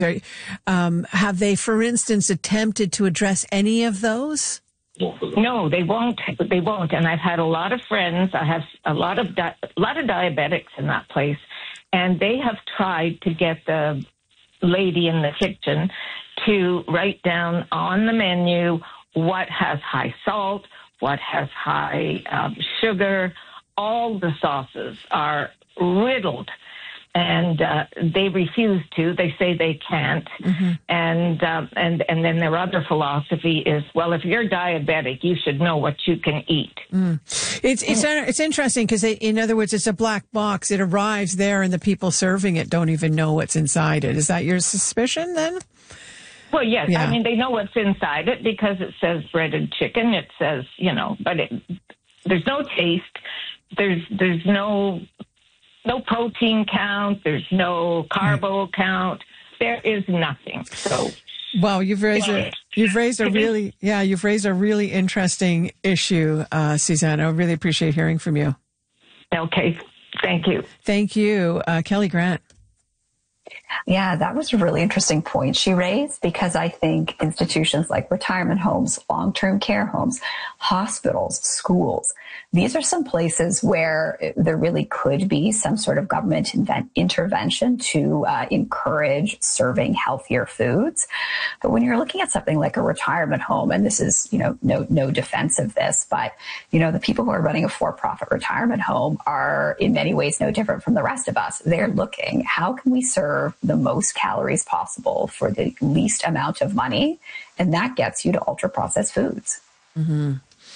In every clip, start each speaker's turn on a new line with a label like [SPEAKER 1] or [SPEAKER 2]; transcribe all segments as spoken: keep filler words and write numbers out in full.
[SPEAKER 1] Um, have they, for instance, attempted to address any of those?
[SPEAKER 2] No, they won't. They won't. And I've had a lot of friends. I have a lot of di- a lot of diabetics in that place, and they have tried to get the lady in the kitchen to write down on the menu what has high salt, what has high um, sugar. All the sauces are riddled, and uh, they refuse to. They say they can't. Mm-hmm. And, uh, and and then their other philosophy is, well, if you're diabetic, you should know what you can eat.
[SPEAKER 1] Mm. It's it's it's interesting because, in other words, it's a black box. It arrives there, and the people serving it don't even know what's inside it. Is that your suspicion then?
[SPEAKER 2] Well, yes.
[SPEAKER 1] Yeah.
[SPEAKER 2] I mean, they know what's inside it because it says breaded chicken. It says, you know, but it, there's no taste. There's there's no no protein count. There's no carbo right. count. There is nothing. So,
[SPEAKER 1] wow, you've raised a you've raised a really yeah you've raised a really interesting issue, uh, Susanna. I really appreciate hearing from you.
[SPEAKER 2] Okay, thank you.
[SPEAKER 1] Thank you, uh, Kelly Grant.
[SPEAKER 3] Yeah, that was a really interesting point she raised, because I think institutions like retirement homes, long-term care homes, hospitals, schools, these are some places where there really could be some sort of government invent- intervention to uh, encourage serving healthier foods. But when you're looking at something like a retirement home, and this is, you know, no, no defense of this, but, you know, the people who are running a for-profit retirement home are in many ways no different from the rest of us. They're looking, how can we serve the most calories possible for the least amount of money? And that gets you to ultra-processed foods.
[SPEAKER 1] Mm-hmm.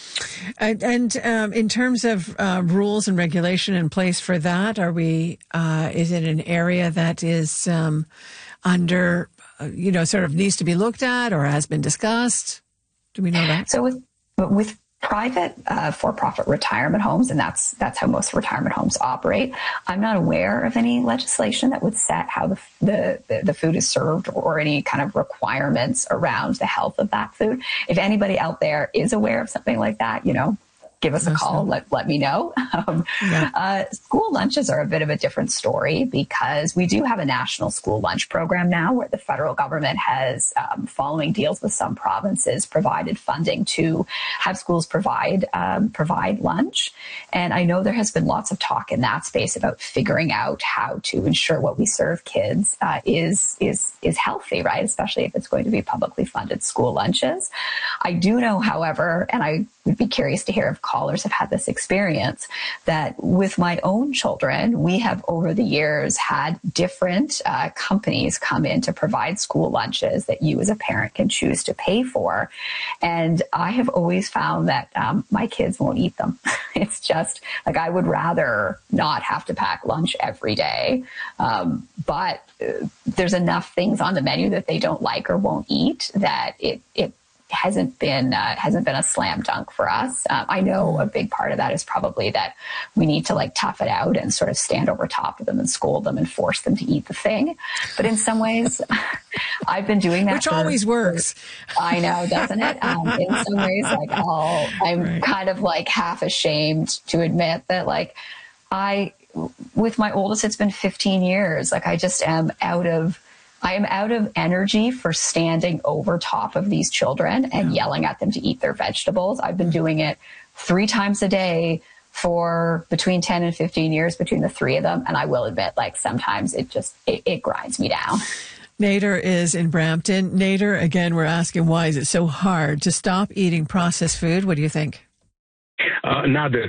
[SPEAKER 1] And, and um, in terms of uh, rules and regulation in place for that, are we? Uh, is it an area that is um, under, uh, you know, sort of needs to be looked at or has been discussed? Do we know that?
[SPEAKER 3] So with with private uh, for-profit retirement homes, and that's that's how most retirement homes operate, I'm not aware of any legislation that would set how the the, the food is served or any kind of requirements around the health of that food. If anybody out there is aware of something like that, you know, give us a call. Let, let me know. Um, yeah. uh, school lunches are a bit of a different story, because we do have a national school lunch program now where the federal government has, um, following deals with some provinces, provided funding to have schools provide um, provide lunch. And I know there has been lots of talk in that space about figuring out how to ensure what we serve kids uh, is is is healthy, right? Especially if it's going to be publicly funded school lunches. I do know, however, and I would be curious to hear if callers have had this experience, that with my own children, we have over the years had different uh, companies come in to provide school lunches that you as a parent can choose to pay for. And I have always found that um, my kids won't eat them. It's just like, I would rather not have to pack lunch every day. Um, but uh, there's enough things on the menu that they don't like or won't eat that it, it, hasn't been uh, hasn't been a slam dunk for us. Um, I know a big part of that is probably that we need to like tough it out and sort of stand over top of them and scold them and force them to eat the thing. But in some ways, I've been doing that,
[SPEAKER 1] which
[SPEAKER 3] for,
[SPEAKER 1] always works.
[SPEAKER 3] I know, doesn't it? Um, in some ways, like I'll, I'm right. kind of like half ashamed to admit that, like I, with my oldest, it's been fifteen years. Like I just am out of. I am out of energy for standing over top of these children and yelling at them to eat their vegetables. I've been doing it three times a day for between ten and fifteen years between the three of them. And I will admit, like, sometimes it just, it, it grinds me down.
[SPEAKER 1] Nader is in Brampton. Nader, again, we're asking, why is it so hard to stop eating processed food? What do you think?
[SPEAKER 4] Uh, Nader,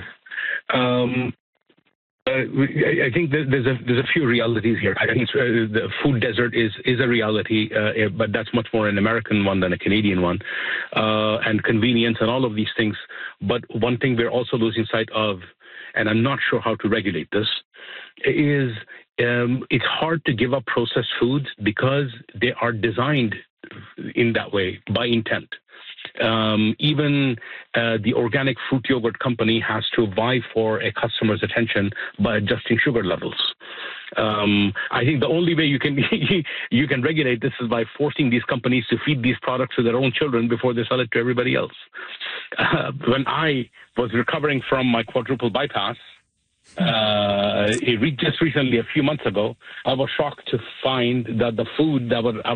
[SPEAKER 4] um, Uh, I think there's a there's a few realities here. I think uh, the food desert is is a reality, uh, but that's much more an American one than a Canadian one, uh, and convenience and all of these things. But one thing we're also losing sight of, and I'm not sure how to regulate this, is um, it's hard to give up processed foods because they are designed in that way by intent. Um, even uh, the organic fruit yogurt company has to vie for a customer's attention by adjusting sugar levels. Um, I think the only way you can you can regulate this is by forcing these companies to feed these products to their own children before they sell it to everybody else. Uh, when I was recovering from my quadruple bypass, Uh, it re- just recently, a few months ago, I was shocked to find that the food that was